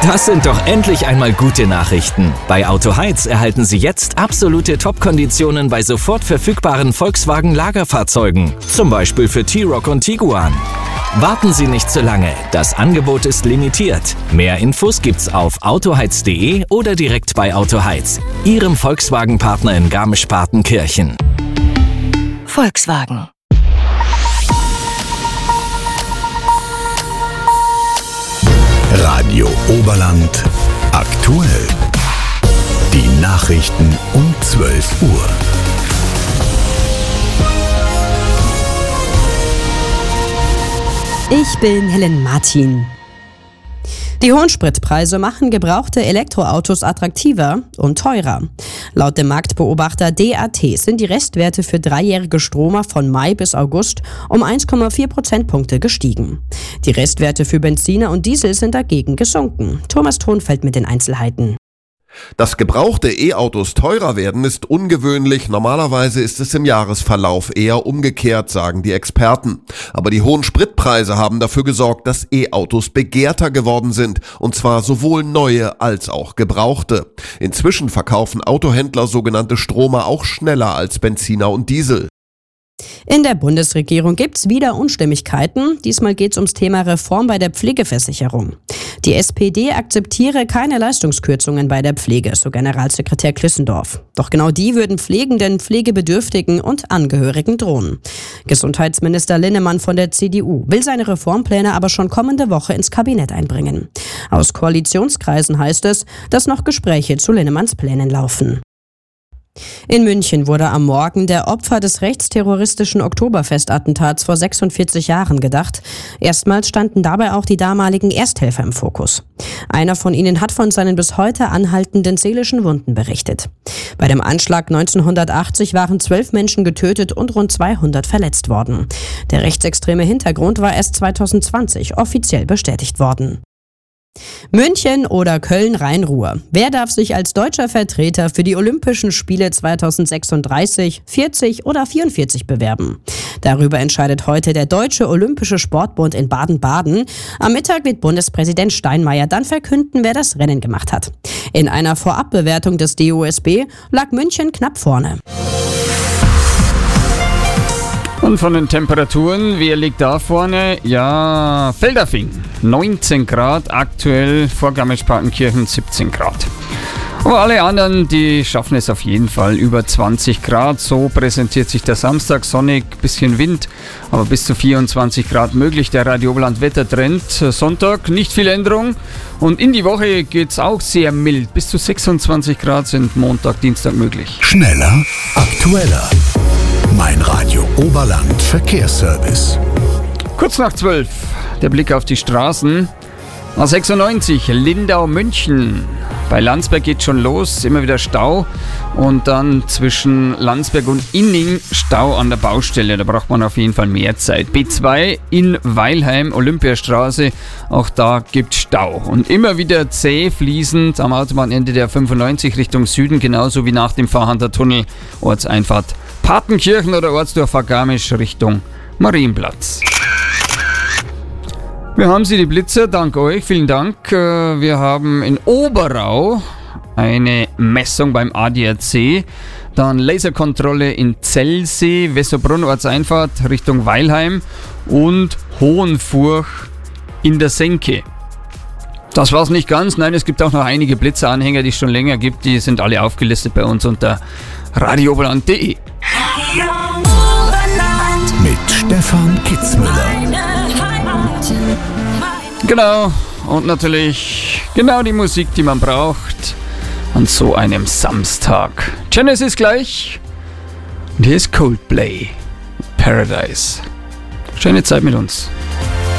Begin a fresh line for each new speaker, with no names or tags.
Das sind doch endlich einmal gute Nachrichten. Bei Autoheiz erhalten Sie jetzt absolute Top-Konditionen bei sofort verfügbaren Volkswagen-Lagerfahrzeugen. Zum Beispiel für T-Roc und Tiguan. Warten Sie nicht zu lange, das Angebot ist limitiert. Mehr Infos gibt's auf autoheiz.de oder direkt bei Autoheiz, Ihrem Volkswagen-Partner in Garmisch-Partenkirchen.
Volkswagen.
Radio Oberland aktuell. Die Nachrichten um 12 Uhr.
Ich bin Helen Martin. Die hohen Spritpreise machen gebrauchte Elektroautos attraktiver und teurer. Laut dem Marktbeobachter DAT sind die Restwerte für dreijährige Stromer von Mai bis August um 1,4 Prozentpunkte gestiegen. Die Restwerte für Benziner und Diesel sind dagegen gesunken. Thomas Thonfeld mit den Einzelheiten.
Dass gebrauchte E-Autos teurer werden, ist ungewöhnlich. Normalerweise ist es im Jahresverlauf eher umgekehrt, sagen die Experten. Aber die hohen Spritpreise haben dafür gesorgt, dass E-Autos begehrter geworden sind. Und zwar sowohl neue als auch gebrauchte. Inzwischen verkaufen Autohändler sogenannte Stromer auch schneller als Benziner und Diesel.
In der Bundesregierung gibt's wieder Unstimmigkeiten. Diesmal geht's ums Thema Reform bei der Pflegeversicherung. Die SPD akzeptiere keine Leistungskürzungen bei der Pflege, so Generalsekretär Klüssendorf. Doch genau die würden Pflegenden, Pflegebedürftigen und Angehörigen drohen. Gesundheitsminister Linnemann von der CDU will seine Reformpläne aber schon kommende Woche ins Kabinett einbringen. Aus Koalitionskreisen heißt es, dass noch Gespräche zu Linnemanns Plänen laufen. In München wurde am Morgen der Opfer des rechtsterroristischen Oktoberfestattentats vor 46 Jahren gedacht. Erstmals standen dabei auch die damaligen Ersthelfer im Fokus. Einer von ihnen hat von seinen bis heute anhaltenden seelischen Wunden berichtet. Bei dem Anschlag 1980 waren 12 Menschen getötet und rund 200 verletzt worden. Der rechtsextreme Hintergrund war erst 2020 offiziell bestätigt worden. München oder Köln-Rhein-Ruhr. Wer darf sich als deutscher Vertreter für die Olympischen Spiele 2036, 40 oder 44 bewerben? Darüber entscheidet heute der Deutsche Olympische Sportbund in Baden-Baden. Am Mittag wird Bundespräsident Steinmeier dann verkünden, wer das Rennen gemacht hat. In einer Vorabbewertung des DOSB lag München knapp vorne.
Und von den Temperaturen, wer liegt da vorne? Ja, Feldafing, 19 Grad, aktuell vor Garmisch-Partenkirchen 17 Grad. Aber alle anderen, die schaffen es auf jeden Fall über 20 Grad. So präsentiert sich der Samstag, sonnig, bisschen Wind, aber bis zu 24 Grad möglich. Der Radio Oberland Wettertrend. Sonntag nicht viel Änderung und in die Woche geht's auch sehr mild. Bis zu 26 Grad sind Montag, Dienstag möglich.
Schneller, aktueller. Mein Radio Oberland Verkehrsservice.
Kurz nach 12, der Blick auf die Straßen. A96 Lindau-München. Bei Landsberg geht schon los, immer wieder Stau. Und dann zwischen Landsberg und Inning Stau an der Baustelle. Da braucht man auf jeden Fall mehr Zeit. B2 in Weilheim, Olympiastraße. Auch da gibt es Stau. Und immer wieder zäh fließend am Autobahnende der 95 Richtung Süden. Genauso wie nach dem Fahrhander Tunnel. Ortseinfahrt Partenkirchen oder Ortsdorfer Garmisch Richtung Marienplatz. Wir haben Sie, die Blitzer, dank euch, vielen Dank. Wir haben in Oberau eine Messung beim ADAC, dann Laserkontrolle in Zellsee, Wessobrunn Ortseinfahrt Richtung Weilheim und Hohenfurch in der Senke. Das war's nicht ganz, nein, es gibt auch noch einige Blitzeranhänger, die es schon länger gibt, die sind alle aufgelistet bei uns unter radiooberland.de.
Mit Stefan Kitzmüller.
Genau, und natürlich genau die Musik, die man braucht an so einem Samstag. Genesis gleich und hier ist Coldplay, Paradise. Schöne Zeit mit uns.